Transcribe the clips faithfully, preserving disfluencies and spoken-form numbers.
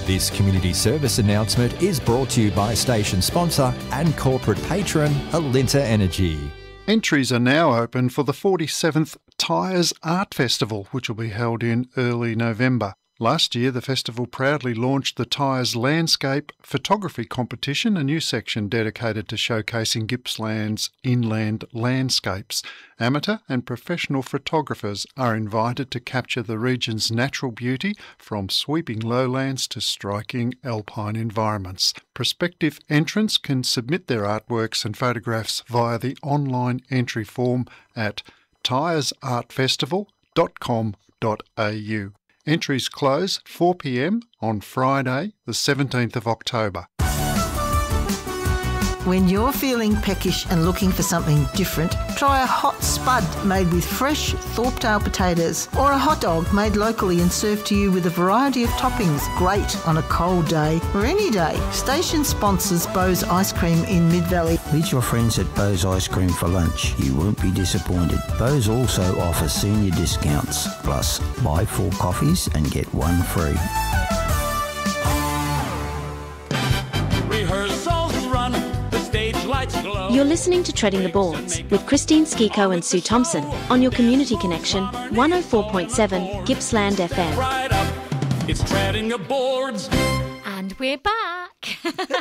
This community service announcement is brought to you by station sponsor and corporate patron Alinta Energy. Entries are now open for the forty-seventh Tyres Art Festival, which will be held in early November. Last year, the festival proudly launched the Tyres Landscape Photography Competition, a new section dedicated to showcasing Gippsland's inland landscapes. Amateur and professional photographers are invited to capture the region's natural beauty, from sweeping lowlands to striking alpine environments. Prospective entrants can submit their artworks and photographs via the online entry form at tyres art festival dot com dot a u. Entries close four p m on Friday, the seventeenth of October. When you're feeling peckish and looking for something different, try a hot spud made with fresh Thorpetail potatoes, or a hot dog made locally and served to you with a variety of toppings. Great on a cold day or any day. Station sponsors Bose Ice Cream in Mid-Valley. Meet your friends at Bose Ice Cream for lunch. You won't be disappointed. Bose also offers senior discounts. Plus, buy four coffees and get one free. You're listening to Treading the Boards with Christine Skiko and Sue Thompson on your Community Connection one oh four point seven Gippsland F M. Right up, it's Treading the Boards. And we're back.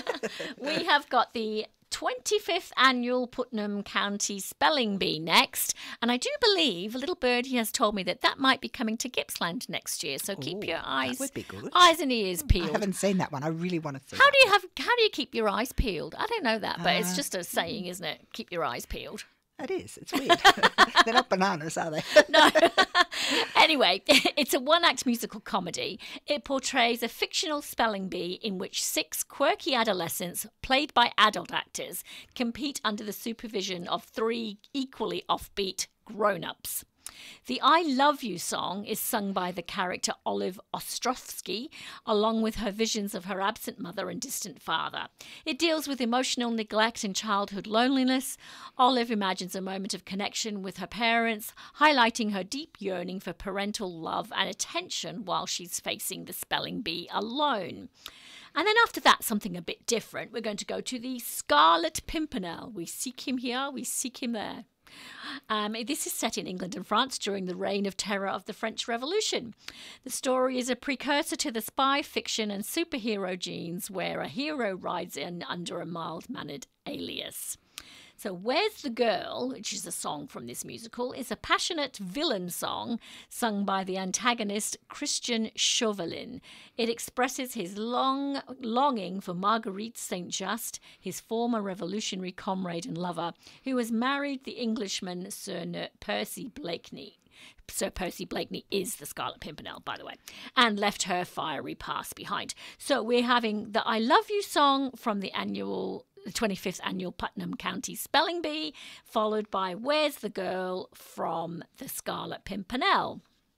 We have got the twenty-fifth annual Putnam County Spelling Bee next, and I do believe a little birdie has told me that that might be coming to Gippsland next year. So keep Ooh, your eyes, that would be good. eyes and ears peeled. I haven't seen that one. I really want to see. How that do you one. have? How do you keep your eyes peeled? I don't know that, but Uh, it's just a saying, isn't it? Keep your eyes peeled. It is. It's weird. They're not bananas, are they? No. Anyway, it's a one-act musical comedy. It portrays a fictional spelling bee in which six quirky adolescents, played by adult actors, compete under the supervision of three equally offbeat grown-ups. The I Love You song is sung by the character Olive Ostrowski, along with her visions of her absent mother and distant father. It deals with emotional neglect and childhood loneliness. Olive imagines a moment of connection with her parents, highlighting her deep yearning for parental love and attention while she's facing the spelling bee alone. And then after that, something a bit different. We're going to go to the Scarlet Pimpernel. We seek him here, we seek him there. Um, this is set in England and France during the reign of terror of the French Revolution. The story is a precursor to the spy fiction and superhero genes, where a hero rides in under a mild-mannered alias. So Where's the Girl, which is a song from this musical, is a passionate villain song sung by the antagonist Christian Chauvelin. It expresses his long longing for Marguerite Saint Just, his former revolutionary comrade and lover, who has married the Englishman Sir Percy Blakeney. Sir Percy Blakeney is the Scarlet Pimpernel, by the way, and left her fiery past behind. So we're having the I Love You song from the annual the twenty-fifth annual Putnam County Spelling Bee, followed by Where's the Girl from the Scarlet Pimpernel.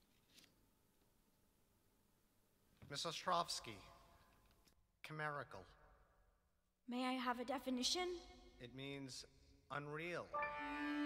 Miss Ostrovsky, chimerical. May I have a definition? It means unreal.